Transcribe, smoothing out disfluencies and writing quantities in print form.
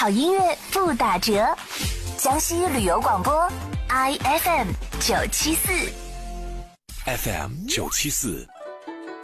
好音乐不打折。江西旅游广播 IFM 974 FM 974